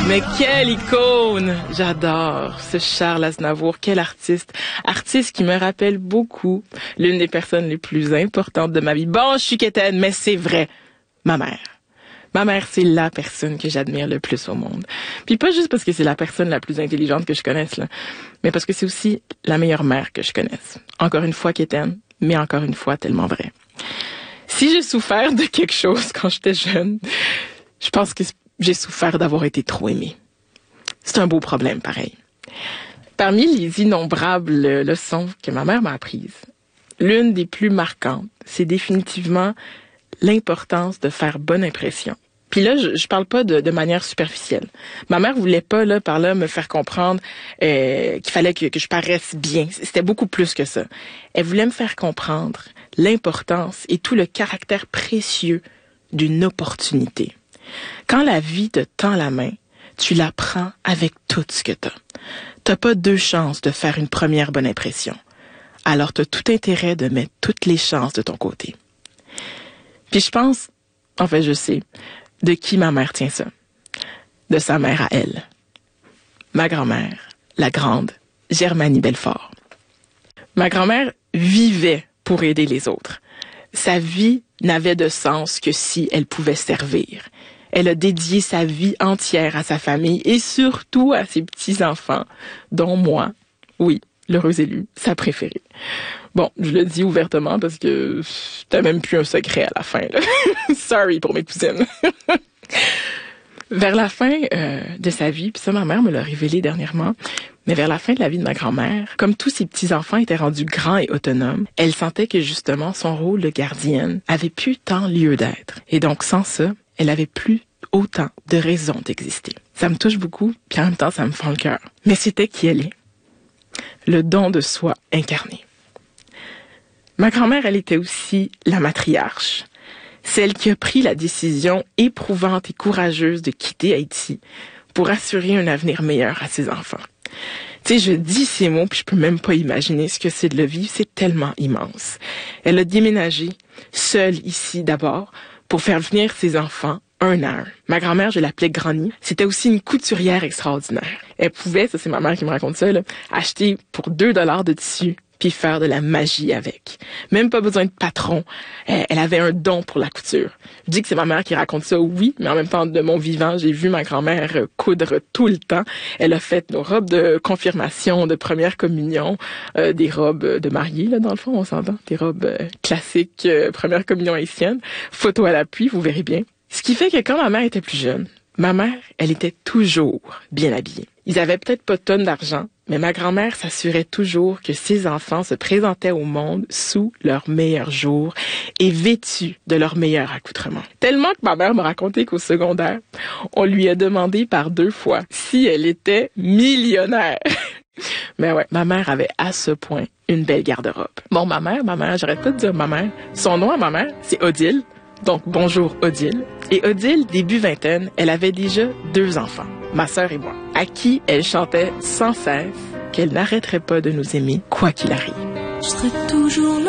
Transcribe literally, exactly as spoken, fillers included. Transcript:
Mais quelle icône! J'adore ce Charles Aznavour. Quel artiste. Artiste qui me rappelle beaucoup l'une des personnes les plus importantes de ma vie. Bon, je suis quétaine, mais c'est vrai. Ma mère. Ma mère, c'est la personne que j'admire le plus au monde. Puis pas juste parce que c'est la personne la plus intelligente que je connaisse, là, mais parce que c'est aussi la meilleure mère que je connaisse. Encore une fois quétaine, mais encore une fois tellement vrai. Si j'ai souffert de quelque chose quand j'étais jeune, je pense que j'ai souffert d'avoir été trop aimée. C'est un beau problème, pareil. Parmi les innombrables leçons que ma mère m'a apprises, l'une des plus marquantes, c'est définitivement l'importance de faire bonne impression. Puis là, je, je parle pas de, de manière superficielle. Ma mère voulait pas, là, par là, me faire comprendre euh, qu'il fallait que, que je paraisse bien. C'était beaucoup plus que ça. Elle voulait me faire comprendre l'importance et tout le caractère précieux d'une opportunité. Quand la vie te tend la main, tu la prends avec tout ce que t'as. T'as pas deux chances de faire une première bonne impression. Alors t'as tout intérêt de mettre toutes les chances de ton côté. Puis je pense, en fait je sais, de qui ma mère tient ça. De sa mère à elle. Ma grand-mère, la grande Germanie Belfort. Ma grand-mère vivait pour aider les autres. Sa vie n'avait de sens que si elle pouvait servir. Elle a dédié sa vie entière à sa famille et surtout à ses petits-enfants, dont moi, oui, l'heureuse élue, sa préférée. Bon, je le dis ouvertement parce que c'était même plus un secret à la fin, là. Sorry pour mes cousines. Vers la fin euh, de sa vie, puis ça, ma mère me l'a révélé dernièrement, mais vers la fin de la vie de ma grand-mère, comme tous ses petits-enfants étaient rendus grands et autonomes, elle sentait que justement son rôle de gardienne avait plus tant lieu d'être. Et donc, sans ça, elle avait plus autant de raisons d'exister. Ça me touche beaucoup, puis en même temps, ça me fend le cœur. Mais c'était qui elle est. Le don de soi incarné. Ma grand-mère, elle était aussi la matriarche. Celle qui a pris la décision éprouvante et courageuse de quitter Haïti pour assurer un avenir meilleur à ses enfants. Tu sais, je dis ces mots, puis je peux même pas imaginer ce que c'est de le vivre. C'est tellement immense. Elle a déménagé, seule ici d'abord, pour faire venir ses enfants un à un. Ma grand-mère, je l'appelais Granny. C'était aussi une couturière extraordinaire. Elle pouvait, ça c'est ma mère qui me raconte ça, là, acheter pour deux dollars de tissu puis faire de la magie avec. Même pas besoin de patron. Elle, elle avait un don pour la couture. Je dis que c'est ma mère qui raconte ça, oui, mais en même temps, de mon vivant, j'ai vu ma grand-mère coudre tout le temps. Elle a fait nos robes de confirmation, de première communion, euh, des robes de mariée, là, dans le fond, on s'entend. Des robes euh, classiques, euh, première communion haïtienne. Photo à l'appui, vous verrez bien. Ce qui fait que quand ma mère était plus jeune, ma mère, elle était toujours bien habillée. Ils avaient peut-être pas de tonnes d'argent, mais ma grand-mère s'assurait toujours que ses enfants se présentaient au monde sous leur meilleur jour et vêtus de leur meilleur accoutrement. Tellement que ma mère m'a raconté qu'au secondaire, on lui a demandé par deux fois si elle était millionnaire. Mais ouais, ma mère avait à ce point une belle garde-robe. Bon, ma mère, ma mère, j'arrête pas de dire ma mère. Son nom à ma mère, c'est Odile. Donc, bonjour Odile. Et Odile, début vingtaine, elle avait déjà deux enfants, ma sœur et moi, à qui elle chantait sans cesse qu'elle n'arrêterait pas de nous aimer, quoi qu'il arrive. Je serai toujours là.